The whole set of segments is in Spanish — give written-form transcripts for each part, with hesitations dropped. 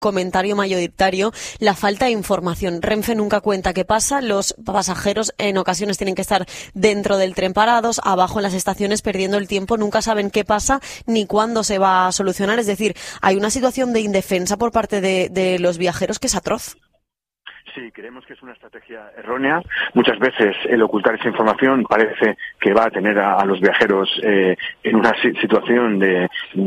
comentario mayoritario la falta de información. Renfe nunca cuenta qué pasa, los pasajeros en ocasiones tienen que estar dentro del tren parados, abajo en las estaciones perdiendo el tiempo, nunca saben qué pasa ni cuándo se va a solucionar. Es decir, hay una situación de indefensa por parte de los viajeros que es atroz. Sí, creemos que es una estrategia errónea. Muchas veces el ocultar esa información parece que va a tener a los viajeros en una situación de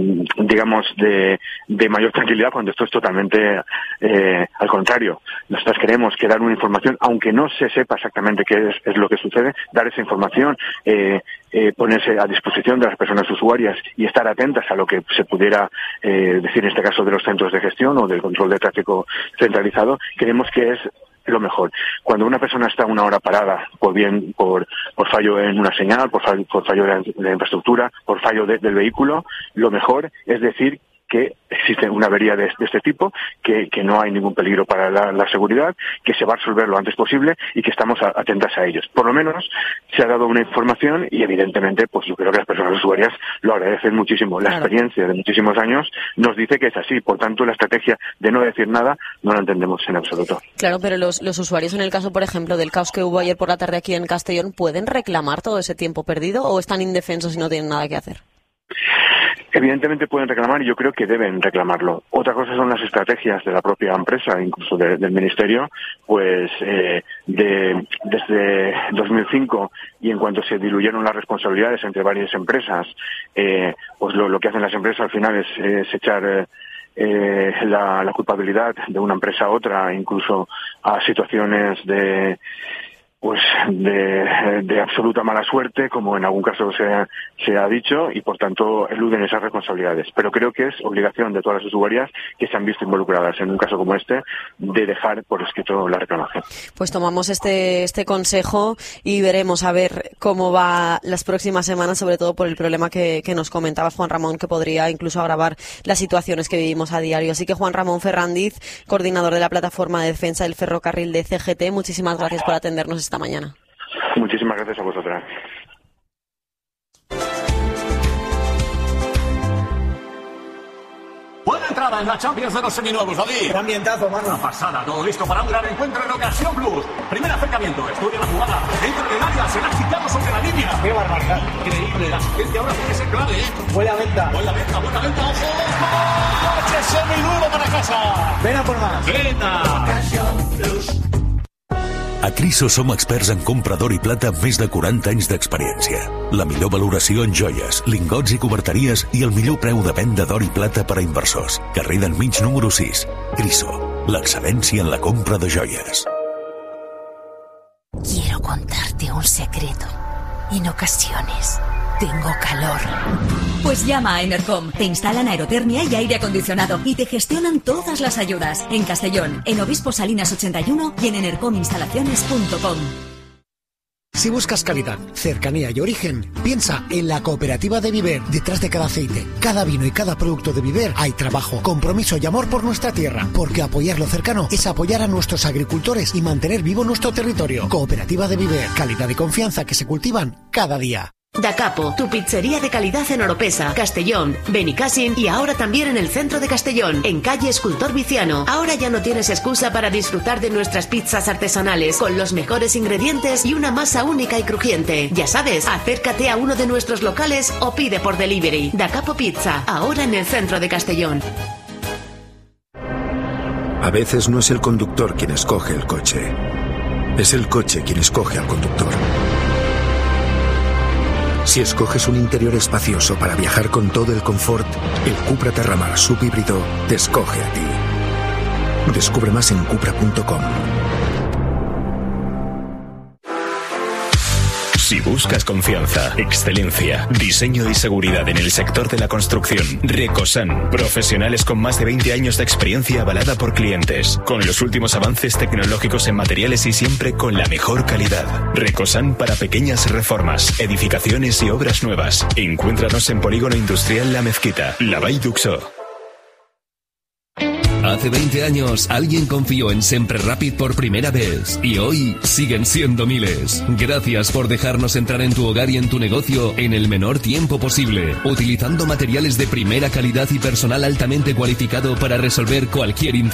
mayor tranquilidad, cuando esto es totalmente al contrario. Nosotros queremos que dar una información, aunque no se sepa exactamente qué es lo que sucede, dar esa información, ponerse a disposición de las personas usuarias y estar atentas a lo que se pudiera decir en este caso de los centros de gestión o del control de tráfico centralizado. Creemos que es lo mejor. Cuando una persona está una hora parada, por fallo en una señal, por fallo de la infraestructura, por fallo del vehículo, lo mejor es decir que existe una avería de este tipo, que no hay ningún peligro para la seguridad, que se va a resolver lo antes posible y que estamos atentas a ellos. Por lo menos se ha dado una información y evidentemente pues yo creo que las personas usuarias lo agradecen muchísimo. La experiencia de muchísimos años nos dice que es así, por tanto la estrategia de no decir nada no la entendemos en absoluto. Claro, pero los usuarios en el caso, por ejemplo, del caos que hubo ayer por la tarde aquí en Castellón, ¿pueden reclamar todo ese tiempo perdido o están indefensos y no tienen nada que hacer? Evidentemente pueden reclamar y yo creo que deben reclamarlo. Otra cosa son las estrategias de la propia empresa, incluso del Ministerio, pues desde 2005 y en cuanto se diluyeron las responsabilidades entre varias empresas, pues lo que hacen las empresas al final es echar la culpabilidad de una empresa a otra, incluso a situaciones de absoluta mala suerte, como en algún caso se ha dicho, y por tanto eluden esas responsabilidades. Pero creo que es obligación de todas las usuarias que se han visto involucradas en un caso como este de dejar por escrito la reclamación. Pues tomamos este consejo y veremos a ver cómo va las próximas semanas, sobre todo por el problema que nos comentaba Juan Ramón, que podría incluso agravar las situaciones que vivimos a diario. Así que Juan Ramón Ferrandiz, coordinador de la Plataforma de Defensa del Ferrocarril de CGT, muchísimas gracias por atendernos esta mañana. Muchísimas gracias a vosotras. Buena entrada en la Champions de los seminuevos, David. Qué ambientazo, mano. Una pasada, todo listo para un gran encuentro en Ocasión Plus. Primer acercamiento, estudia la jugada. Dentro del área, se la ha quitado sobre la línea. Qué barbaridad. Increíble, la asistencia ahora tiene que ser clave, Buena venta. Buena venta, ojo. ¡Coche seminuevo para casa! Ven a por más. Venta. Ocasión Plus. A Criso som experts en compra d'or i plata amb més de 40 anys d'experiència. La millor valoració en joies, lingots i coberteries i el millor preu de venda d'or i plata per a inversors. Carrer d'Enmig número 6. Criso, l'excel·lència en la compra de joies. Quiero contarte un secreto. En ocasiones tengo calor. Pues llama a Enercom. Te instalan aerotermia y aire acondicionado y te gestionan todas las ayudas. En Castellón, en Obispo Salinas 81 y en enercominstalaciones.com. Si buscas calidad, cercanía y origen, piensa en la Cooperativa de Viver. Detrás de cada aceite, cada vino y cada producto de Viver hay trabajo, compromiso y amor por nuestra tierra. Porque apoyar lo cercano es apoyar a nuestros agricultores y mantener vivo nuestro territorio. Cooperativa de Viver, calidad y confianza que se cultivan cada día. Da Capo, tu pizzería de calidad en Oropesa, Castellón, Benicàssim y ahora también en el centro de Castellón, en calle Escultor Viciano. Ahora ya no tienes excusa para disfrutar de nuestras pizzas artesanales, con los mejores ingredientes y una masa única y crujiente. Ya sabes, acércate a uno de nuestros locales o pide por delivery. Da Capo Pizza, ahora en el centro de Castellón. A veces no es el conductor quien escoge el coche, es el coche quien escoge al conductor. Si escoges un interior espacioso para viajar con todo el confort, el Cupra Terramar subhíbrido te escoge a ti. Descubre más en cupra.com. Si buscas confianza, excelencia, diseño y seguridad en el sector de la construcción, Recosan, profesionales con más de 20 años de experiencia avalada por clientes, con los últimos avances tecnológicos en materiales y siempre con la mejor calidad. Recosan para pequeñas reformas, edificaciones y obras nuevas. Encuéntranos en Polígono Industrial La Mezquita, La Vall d'Uxó. Hace 20 años alguien confió en Sempre Rapid por primera vez y hoy siguen siendo miles. Gracias por dejarnos entrar en tu hogar y en tu negocio en el menor tiempo posible, utilizando materiales de primera calidad y personal altamente cualificado para resolver cualquier